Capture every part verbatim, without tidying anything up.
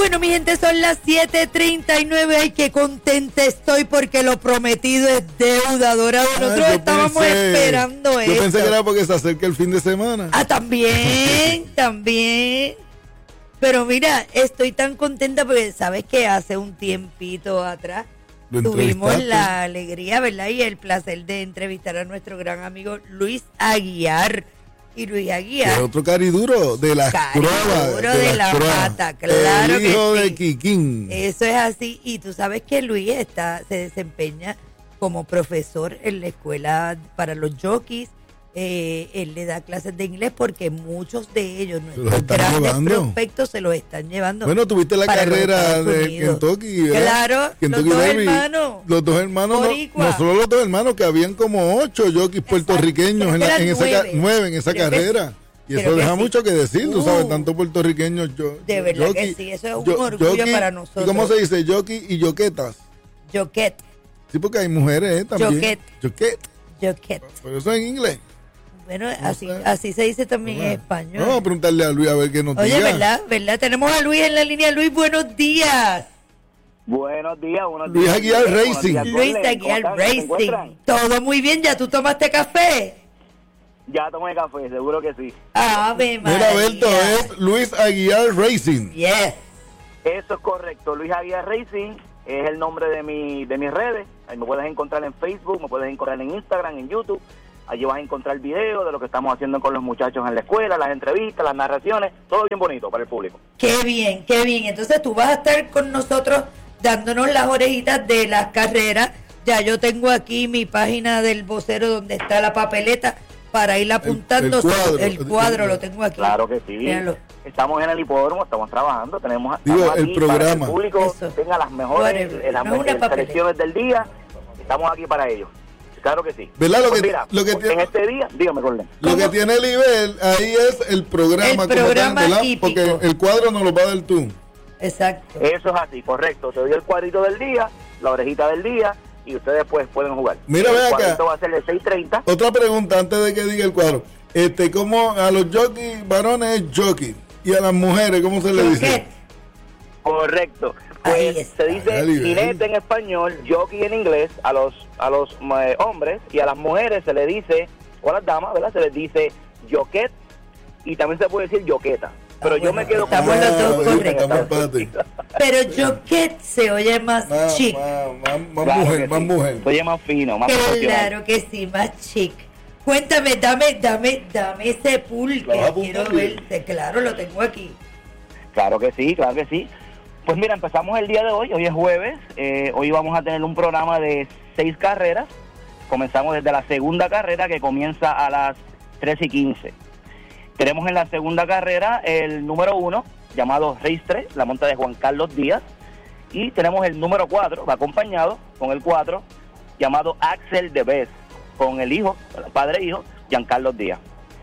Bueno, mi gente, son las siete treinta y nueve. Ay, qué contenta estoy porque lo prometido es deuda, Dorado. Nosotros Ay, estábamos pensé, esperando yo eso. Yo pensé que era porque se acerca el fin de semana. Ah, también, también. Pero mira, estoy tan contenta porque sabes que hace un tiempito atrás tuvimos la alegría, ¿verdad? Y el placer de entrevistar a nuestro gran amigo Luis Aguiar. Y Luis Aguiar. Es otro cariduro de las Croabas. De, de la Mata, claro el hijo que sí. de Kikín. Eso es así. Y tú sabes que Luis está, se desempeña como profesor en la escuela para los jockeys. Eh, él le da clases de inglés porque muchos de ellos, nuestros grandes llevando. prospectos, se los están llevando. Bueno, tuviste la carrera de Kentucky, ¿verdad? Claro, Kentucky los dos Derby. hermanos. Los dos hermanos, no, no solo los dos hermanos, que habían como ocho jockeys puertorriqueños en, la, en esa nueve. nueve en esa Creo carrera. Que, y eso deja sí. mucho que decir, uh, tú sabes, tanto puertorriqueños. Yo, de verdad jockey, que sí, eso es un yo, orgullo jockey, para nosotros. ¿Y cómo se dice? Jockey y yoquetas. Joquet. Sí, porque hay mujeres ¿eh? también. Joquet. Joquet. Joquet. Pero eso en inglés. Bueno, así, así se dice también bueno, en español. Vamos a preguntarle a Luis a ver qué nos Oye, diga. Oye, ¿verdad? ¿verdad? Tenemos a Luis en la línea. Luis, buenos días. Buenos días, buenos Luis días. Aguiar Racing. Días, Luis Aguiar Racing. Todo muy bien, ¿ya tú tomaste café? Ya tomé café, seguro que sí. Ave María. Mira, Berto, es Luis Aguiar Racing. Yes. Eso es correcto. Luis Aguiar Racing es el nombre de mi de mis redes. Ahí me puedes encontrar en Facebook, me puedes encontrar en Instagram, en YouTube. Allí vas a encontrar videos de lo que estamos haciendo con los muchachos en la escuela, las entrevistas, las narraciones, todo bien bonito para el público. Qué bien, qué bien. Entonces tú vas a estar con nosotros dándonos las orejitas de las carreras. Ya yo tengo aquí mi página del vocero donde está la papeleta para ir apuntando. El, el cuadro, el cuadro lo tengo aquí. Claro que sí. Míralo. Estamos en el hipódromo, estamos trabajando, tenemos Digo, el programa. Para que el público Eso. tenga las mejores bueno, las no mejores selecciones del día. Estamos aquí para ellos. Claro que sí. ¿Verdad? Lo pues que, mira, lo que tiene, en este día, dígame, Corlen. Lo que tiene el nivel, ahí es el programa. El programa tal, típico. Porque el cuadro no lo va a dar tú. Exacto. Eso es así, correcto. Te doy el cuadrito del día, la orejita del día, y ustedes pues pueden jugar. Mira, ve acá. Esto va a ser de seis treinta. Otra pregunta antes de que diga el cuadro. Este, ¿cómo a los jockeys varones es jockey? Y a las mujeres, ¿cómo se le dice? Correcto. Pues se dice jinete en español, jockey en inglés, a los a los eh, hombres, y a las mujeres se le dice, o a las damas, ¿verdad? Se les dice joquet, y también se puede decir joqueta. Pero ah, yo bueno, me quedo con los dos correctos. Pero joquet se oye más, más chic. Más, más, más claro mujer, más sí. mujer. Se oye más fino, más Claro que sí, más chic. Cuéntame, dame, dame, dame ese pulque. Quiero verte, claro, lo tengo aquí. Claro que sí, claro que sí. Pues mira, empezamos el día de hoy, hoy es jueves, eh, hoy vamos a tener un programa de seis carreras. Comenzamos desde la segunda carrera que comienza a las tres y quince. Tenemos en la segunda carrera el número uno, llamado Race tres, la monta de Juan Carlos Díaz. Y tenemos el número cuatro, va acompañado con el cuatro, llamado Axel de Bes, con el hijo, el padre e hijo, Giancarlo Díaz.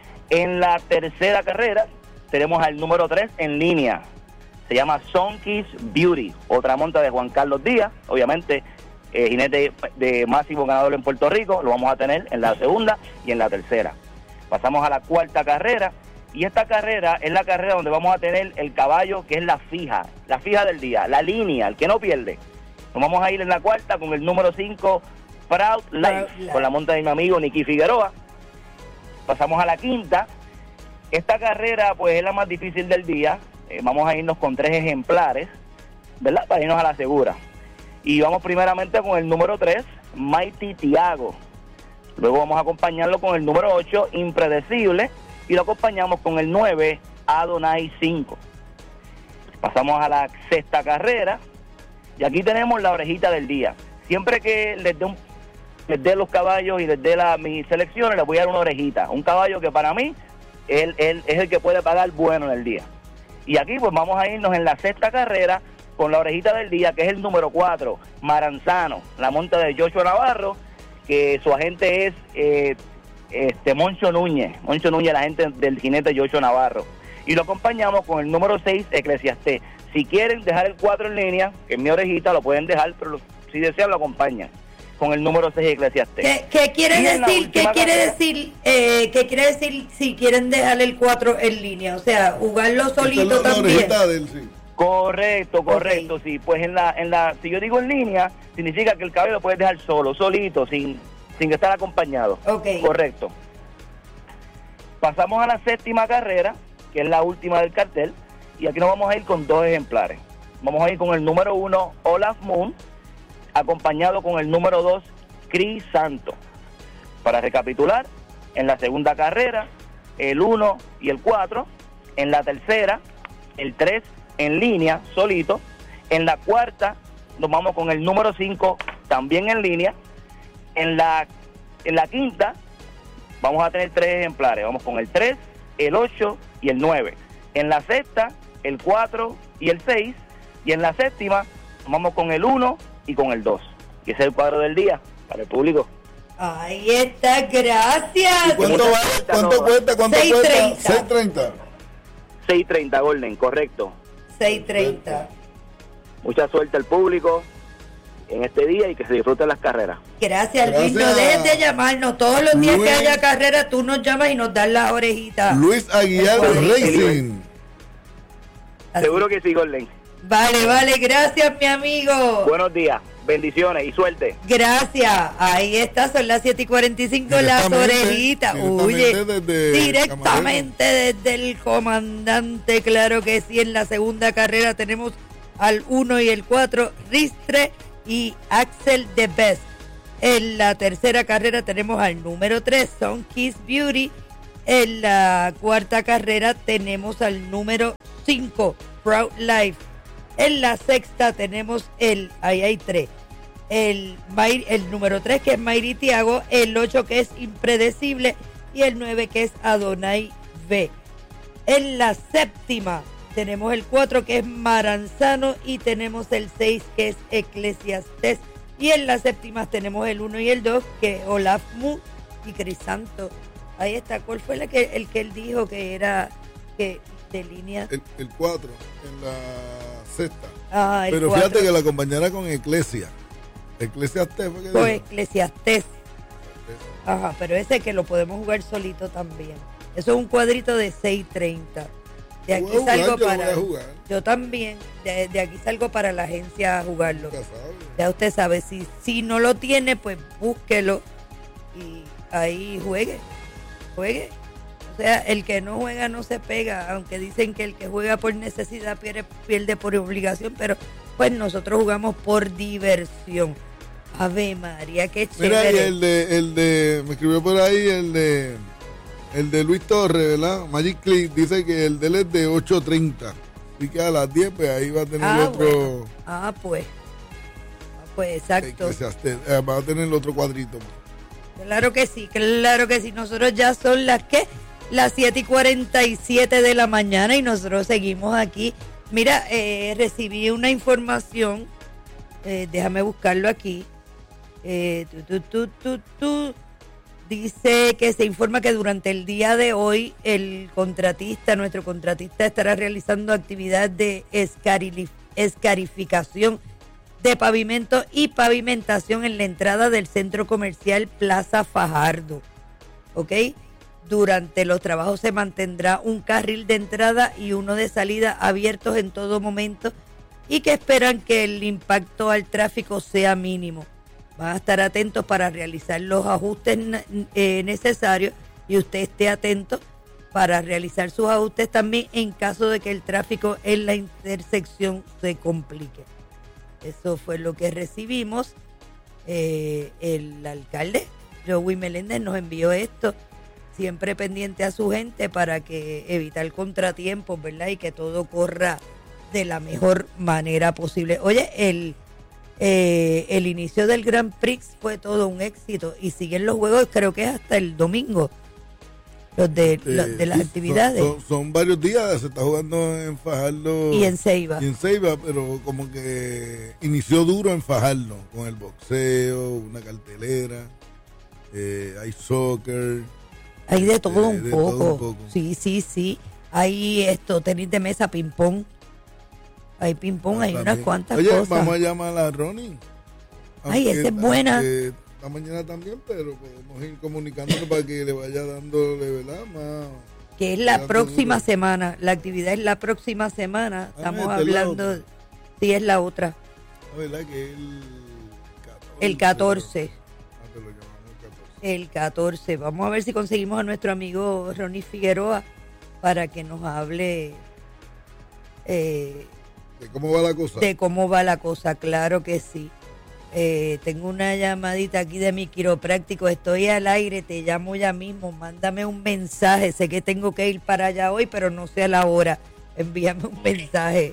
En la tercera carrera tenemos al número tres en línea, se llama Sonki's Beauty, otra monta de Juan Carlos Díaz, obviamente eh, jinete de máximo ganador en Puerto Rico, lo vamos a tener en la segunda y en la tercera. Pasamos a la cuarta carrera, y esta carrera es la carrera donde vamos a tener el caballo que es la fija, la fija del día, la línea, el que no pierde. Nos vamos a ir en la cuarta con el número cinco, Proud Life, Proud con la monta de mi amigo Nicky Figueroa. Pasamos a la quinta. Esta carrera pues es la más difícil del día. Eh, vamos a irnos con tres ejemplares, ¿verdad? Para irnos a la segura. Y vamos primeramente con el número tres, Mighty Tiago. Luego vamos a acompañarlo con el número ocho, Impredecible. Y lo acompañamos con el nueve, Adonai cinco. Pasamos a la sexta carrera. Y aquí tenemos la orejita del día. Siempre que les dé un les dé los caballos y les dé la, mis selecciones, les voy a dar una orejita. Un caballo que para mí él, él, es el que puede pagar bueno en el día. Y aquí pues vamos a irnos en la sexta carrera con la orejita del día, que es el número cuatro, Maranzano, la monta de Joshua Navarro, que su agente es eh, este Moncho Núñez, Moncho Núñez, la agente del jinete Joshua Navarro. Y lo acompañamos con el número seis, Eclesiastés. Si quieren dejar el cuatro en línea, que es mi orejita, lo pueden dejar, pero lo, si desean lo acompañan con el número seis, Eclesiastés. ¿Qué, qué quiere decir? ¿Qué quiere carrera? decir? Eh, ¿Qué quiere decir si quieren dejar el cuatro en línea? O sea, jugarlo solito la, también. La del, sí. Correcto, correcto, okay. Sí. Pues en la, en la, si yo digo en línea, significa que el caballo lo puedes dejar solo, solito, sin, sin estar acompañado. Okay. Correcto. Pasamos a la séptima carrera, que es la última del cartel, y aquí nos vamos a ir con dos ejemplares. Vamos a ir con el número uno, Olaf Moon, acompañado con el número dos, Crisanto. Para recapitular, en la segunda carrera, el uno y el cuatro, en la tercera, el tres en línea, solito, en la cuarta, nos vamos con el número cinco, también en línea, en la, en la quinta, vamos a tener tres ejemplares, vamos con el tres, el ocho y el nueve. En la sexta, el cuatro y el seis, y en la séptima, vamos con el uno y con el dos. Y ese es el cuadro del día para el público. Ahí está, gracias. ¿Cuánto, va, ¿cuánto cuesta? ¿Cuánto seis treinta. cuesta? seis treinta. seis treinta, Golden, correcto. seis treinta. Mucha suerte al público en este día y que se disfruten las carreras. Gracias, Luis. No dejes de llamarnos. Todos los días Luis, que haya carrera, tú nos llamas y nos das las orejitas. Luis Aguilar Racing. Seguro que sí, Golden. Vale, vale. Gracias, mi amigo. Buenos días. Bendiciones y suerte. Gracias. Ahí está, son las siete y cuarenta y cinco, las orejitas. Oye, desde directamente Camarero. Desde el comandante, claro que sí. En la segunda carrera tenemos al uno y el cuatro, Ristre y Axel de Best. En la tercera carrera tenemos al número tres, Son Kiss Beauty. En la cuarta carrera tenemos al número cinco, Proud Life. En la sexta tenemos el, ahí hay tres, el, el número tres que es Mayri Tiago, el ocho que es Impredecible y el nueve que es Adonai V. En la séptima tenemos el cuatro que es Maranzano y tenemos el seis que es Eclesiastés. Y en las séptimas tenemos el uno y el dos que es Olaf Mu y Crisanto. Ahí está, ¿cuál fue el que, el que él dijo que era que de línea? El, el cuatro, en la sexta. Ah, el Pero cuatro. Fíjate que la acompañara con Eclesia. Eclesiastés. ¿Fue que con dijo? Eclesiastés. Ajá, pero ese que lo podemos jugar solito también. Eso es un cuadrito de seis treinta. De aquí Yo salgo jugar, yo para. Voy a jugar. Yo también. De, de aquí salgo para la agencia a jugarlo. Ya, sabe. Ya usted sabe. Si, si no lo tiene, pues búsquelo y ahí juegue. Juegue. O sea, el que no juega no se pega, aunque dicen que el que juega por necesidad pierde, pierde por obligación, pero pues nosotros jugamos por diversión. Ave María, qué chévere. Mira, y el de, el de, me escribió por ahí el de, el de Luis Torres, ¿verdad? Magic Click dice que el de él es de ocho treinta. Así que a las diez, pues ahí va a tener ah, otro. Bueno. Ah, pues. Ah, pues exacto. Eh, va a tener el otro cuadrito. Claro que sí, claro que sí. Nosotros ya son las que. Las siete y cuarenta y siete de la mañana y nosotros seguimos aquí. Mira, eh, recibí una información, eh, déjame buscarlo aquí. Eh, tu, tu, tu, tu, tu. Dice que se informa que durante el día de hoy el contratista, nuestro contratista, estará realizando actividades de escarif- escarificación de pavimento y pavimentación en la entrada del centro comercial Plaza Fajardo. ¿Ok? Durante los trabajos se mantendrá un carril de entrada y uno de salida abiertos en todo momento y que esperan que el impacto al tráfico sea mínimo. Van a estar atentos para realizar los ajustes eh, necesarios y usted esté atento para realizar sus ajustes también en caso de que el tráfico en la intersección se complique. Eso fue lo que recibimos. Eh, el alcalde, Joey Meléndez, nos envió esto. Siempre pendiente a su gente para que evitar contratiempos, ¿verdad? Y que todo corra de la mejor manera posible. Oye, el, eh, el inicio del Grand Prix fue todo un éxito y siguen los juegos, creo que es hasta el domingo, los de, eh, los de las sí, actividades. Son, son, son varios días, se está jugando en Fajardo. Y en Ceiba. Y en Ceiba, pero como que inició duro en Fajardo, con el boxeo, una cartelera, eh, hay soccer. Hay de todo, eh, un, de poco. todo un poco. Sí, sí, sí. Hay esto, tenis de mesa, ping-pong. Hay ping-pong, ah, hay también unas cuantas Oye, cosas. Vamos a llamar a Ronnie. Ay, esa es buena. Esta mañana también, pero podemos ir comunicándole para que le vaya dándole, ¿verdad? Más, que es la próxima semana. La actividad es la próxima semana. Estamos ah, hablando, sí, es la otra. La verdad que el catorce. El catorce. El catorce. Vamos a ver si conseguimos a nuestro amigo Ronnie Figueroa para que nos hable eh, de cómo va la cosa. De cómo va la cosa, claro que sí. Eh, tengo una llamadita aquí de mi quiropráctico, estoy al aire, te llamo ya mismo, mándame un mensaje, sé que tengo que ir para allá hoy, pero no sé a la hora, envíame un mensaje.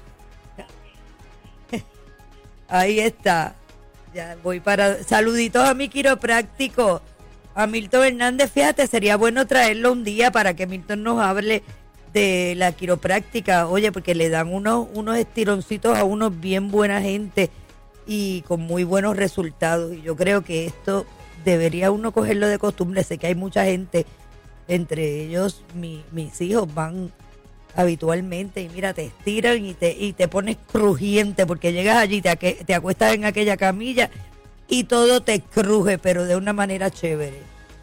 Ahí está, ya voy para, saluditos a mi quiropráctico, a Milton Hernández, fíjate, sería bueno traerlo un día para que Milton nos hable de la quiropráctica, oye, porque le dan unos, unos estironcitos a unos bien buena gente, y con muy buenos resultados, y yo creo que esto debería uno cogerlo de costumbre. Sé que hay mucha gente, entre ellos mi, mis hijos van habitualmente y mira, te estiran y te, y te pones crujiente porque llegas allí, te, te acuestas en aquella camilla y todo te cruje, pero de una manera chévere.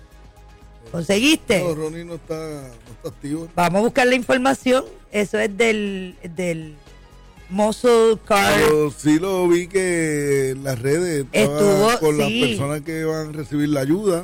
¿Conseguiste? No, Ronnie no está, no está activo. Vamos a buscar la información, eso es del... del Muscle Car. Pero sí lo vi que en las redes estuvo con sí. las personas que van a recibir la ayuda.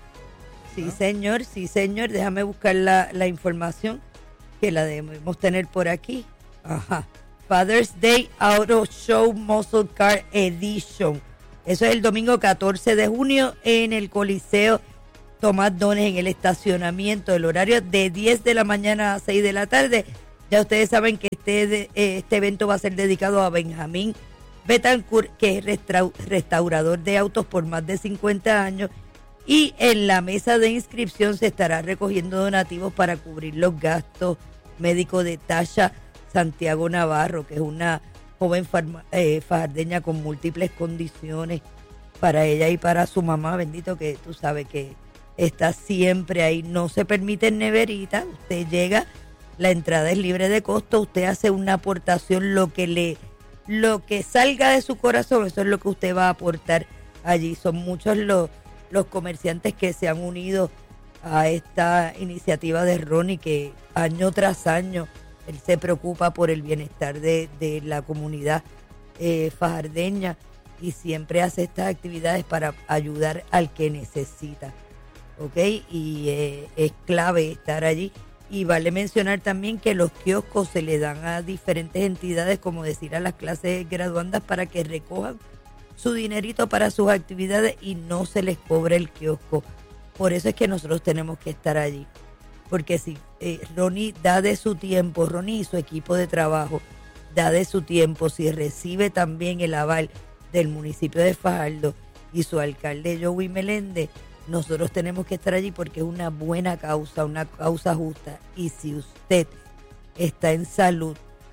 Sí, ¿Ah? señor, sí, señor. Déjame buscar la, la información que la debemos tener por aquí. Ajá. Father's Day Auto Show Muscle Car Edition. Eso es el domingo catorce de junio en el Coliseo Tomás Dones, en el estacionamiento. El horario de diez de la mañana a seis de la tarde. Ya ustedes saben que este, este evento va a ser dedicado a Benjamín Betancourt, que es restaur, restaurador de autos por más de cincuenta años. Y en la mesa de inscripción se estará recogiendo donativos para cubrir los gastos médicos de Tasha Santiago Navarro, que es una joven farma, eh, fajardeña con múltiples condiciones para ella y para su mamá. Bendito, que tú sabes que está siempre ahí. No se permite neverita. Usted llega... La entrada es libre de costo, usted hace una aportación, lo que le, lo que salga de su corazón, eso es lo que usted va a aportar allí. Son muchos los, los comerciantes que se han unido a esta iniciativa de Ronnie, que año tras año él se preocupa por el bienestar de, de la comunidad eh, fajardeña y siempre hace estas actividades para ayudar al que necesita, ¿ok? Y eh, es clave estar allí. Y vale mencionar también que los kioscos se le dan a diferentes entidades, como decir a las clases graduandas, para que recojan su dinerito para sus actividades y no se les cobre el kiosco. Por eso es que nosotros tenemos que estar allí. Porque si eh, Ronnie da de su tiempo, Ronnie y su equipo de trabajo da de su tiempo, si recibe también el aval del municipio de Fajardo y su alcalde Joey Meléndez, nosotros tenemos que estar allí porque es una buena causa, una causa justa. Y si usted está en salud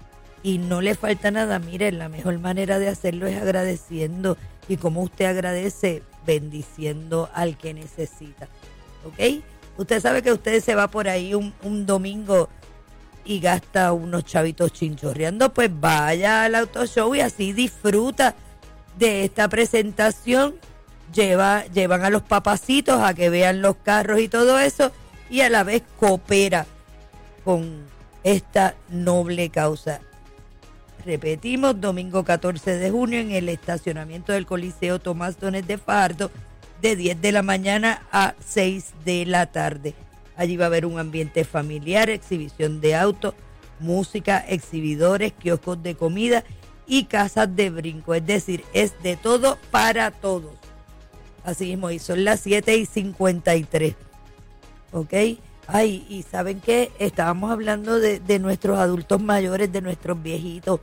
y no le falta nada, mire, la mejor manera de hacerlo es agradeciendo. Y como usted agradece, bendiciendo al que necesita. ¿Ok? Usted sabe que usted se va por ahí un, un domingo y gasta unos chavitos chinchorreando, pues vaya al auto show y así disfruta de esta presentación. Lleva, llevan a los papacitos a que vean los carros y todo eso, y a la vez coopera con esta noble causa. Repetimos, domingo catorce de junio en el estacionamiento del Coliseo Tomás Dones de Fajardo, de diez de la mañana a seis de la tarde. Allí va a haber un ambiente familiar, exhibición de autos, música, exhibidores, kioscos de comida y casas de brinco. Es decir, es de todo para todos. Así mismo, y son las siete y cincuenta y tres. ¿Ok? Ay, y ¿saben qué? Estábamos hablando de, de nuestros adultos mayores, de nuestros viejitos.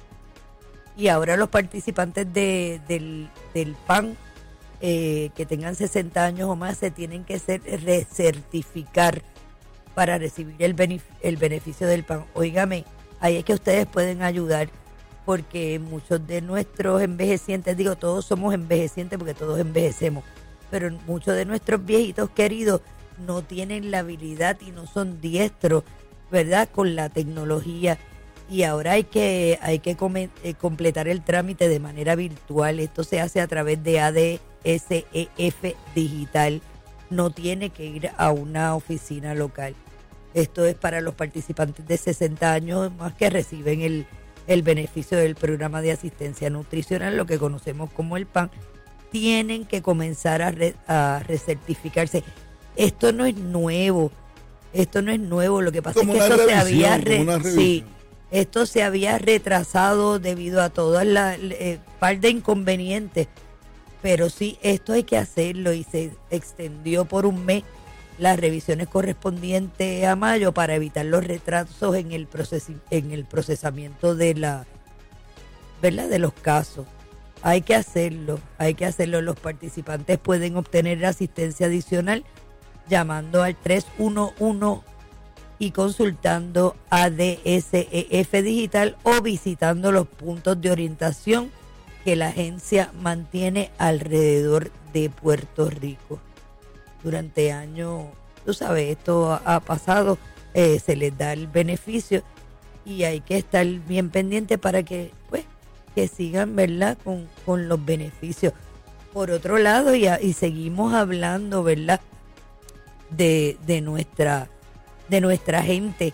Y ahora los participantes de, del, del P A N, eh, que tengan sesenta años o más, se tienen que ser recertificar para recibir el, benef el beneficio del P A N. Óigame, ahí es que ustedes pueden ayudar, porque muchos de nuestros envejecientes, digo, todos somos envejecientes porque todos envejecemos, pero muchos de nuestros viejitos queridos no tienen la habilidad y no son diestros, ¿verdad?, con la tecnología. Y ahora hay que, hay que come, eh, completar el trámite de manera virtual. Esto se hace a través de A D S E F Digital. No tiene que ir a una oficina local. Esto es para los participantes de sesenta años más que reciben el, el beneficio del programa de asistencia nutricional, lo que conocemos como el P A N. Tienen que comenzar a, re, a recertificarse. Esto no es nuevo, esto no es nuevo, lo que pasa como es que esto se había re, sí, esto se había retrasado debido a todas las eh, par de inconvenientes, pero sí, esto hay que hacerlo y se extendió por un mes las revisiones correspondientes a mayo para evitar los retrasos en el proces, en el procesamiento de la, ¿verdad?, de los casos. Hay que hacerlo, hay que hacerlo. Los participantes pueden obtener asistencia adicional llamando al tres uno uno y consultando A D S E F Digital o visitando los puntos de orientación que la agencia mantiene alrededor de Puerto Rico. Durante años, tú sabes, esto ha, ha pasado, eh, se les da el beneficio y hay que estar bien pendiente para que, pues, que sigan, ¿verdad?, con, con los beneficios. Por otro lado, y, y seguimos hablando, ¿verdad?, de, de nuestra de nuestra gente,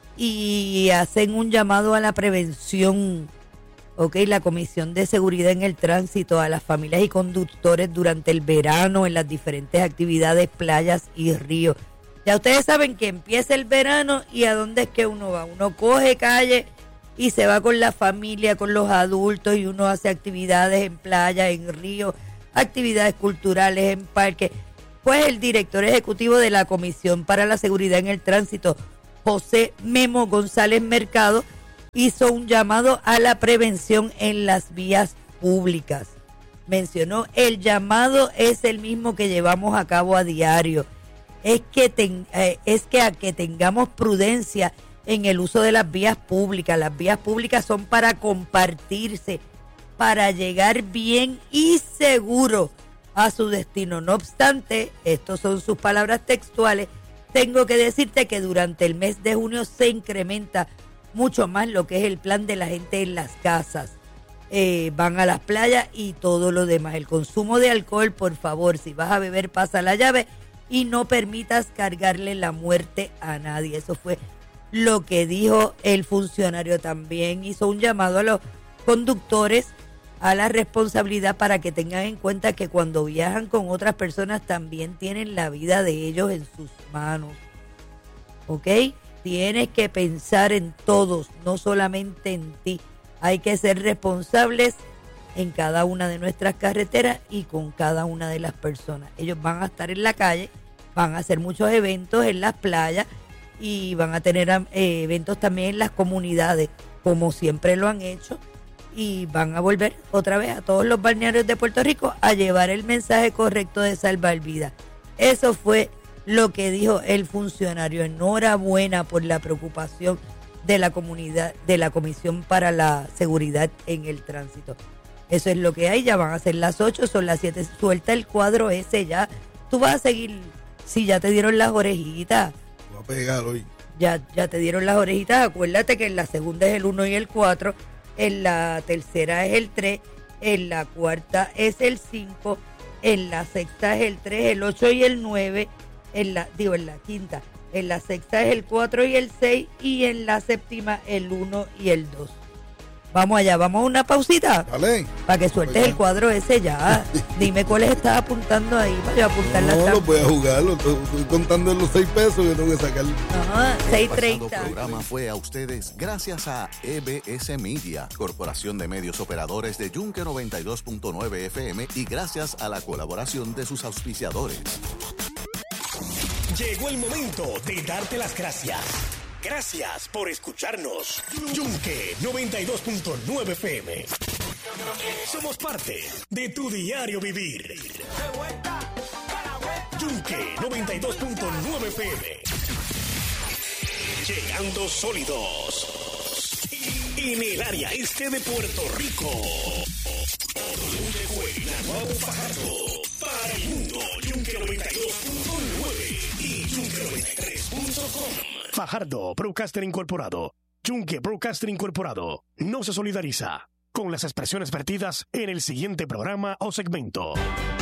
y hacen un llamado a la prevención, ok, la Comisión de Seguridad en el Tránsito, a las familias y conductores durante el verano en las diferentes actividades, playas y ríos. Ya ustedes saben que empieza el verano y a dónde es que uno va, uno coge calle y se va con la familia, con los adultos, y uno hace actividades en playa, en ríos, actividades culturales, en parques. Pues el director ejecutivo de la Comisión para la Seguridad en el Tránsito, José Memo González Mercado, hizo un llamado a la prevención en las vías públicas. Mencionó, el llamado es el mismo que llevamos a cabo a diario. Es que, ten, eh, es que a que tengamos prudencia en el uso de las vías públicas. Las vías públicas son para compartirse, para llegar bien y seguro a su destino. No obstante, estas son sus palabras textuales, tengo que decirte que durante el mes de junio se incrementa mucho más lo que es el plan de la gente en las casas. Eh, van a las playas y todo lo demás. El consumo de alcohol, por favor, si vas a beber, pasa la llave y no permitas cargarle la muerte a nadie. Eso fue lo que dijo el funcionario. También hizo un llamado a los conductores a la responsabilidad para que tengan en cuenta que cuando viajan con otras personas también tienen la vida de ellos en sus manos. ¿Ok? Tienes que pensar en todos, no solamente en ti. Hay que ser responsables en cada una de nuestras carreteras y con cada una de las personas. Ellos van a estar en la calle, van a hacer muchos eventos en las playas y van a tener eh, eventos también en las comunidades, como siempre lo han hecho. Y van a volver otra vez a todos los balnearios de Puerto Rico a llevar el mensaje correcto de salvar vidas. Eso fue lo que dijo el funcionario. Enhorabuena por la preocupación de la comunidad, de la Comisión para la Seguridad en el Tránsito. Eso es lo que hay. Ya van a ser las ocho, son las siete. Suelta el cuadro ese ya. Tú vas a seguir, si ya te dieron las orejitas. Voy a pegar hoy. Ya, ya te dieron las orejitas. Acuérdate que en la segunda es el uno y el cuatro. En la tercera es el tres, en la cuarta es el cinco, en la sexta es el tres, el ocho y el nueve, en la, digo, en la quinta, en la sexta es el cuatro y el seis, y en la séptima el uno y el dos. Vamos allá, vamos a una pausita. Dale. Para que sueltes el cuadro ese ya. Dime cuáles estás apuntando ahí para yo apuntarlas. No, lo voy a jugar, lo estoy, estoy contando los seis pesos que tengo que sacar. Ajá, seis treinta. El programa fue a ustedes gracias a E B S Media, Corporación de Medios Operadores de Yunque noventa y dos punto nueve F M, y gracias a la colaboración de sus auspiciadores. Llegó el momento de darte las gracias. Gracias por escucharnos. Yunque noventa y dos punto nueve F M. Somos parte de tu diario vivir. Yunque noventa y dos punto nueve F M. Llegando sólidos. En el área este de Puerto Rico. Donde juega Nuevo Fajardo. Para el mundo, Yunque noventa y dos punto nueve y Yunque noventa y tres punto com. Fajardo Broadcaster Incorporado. Yunque Broadcaster Incorporado no se solidariza con las expresiones vertidas en el siguiente programa o segmento.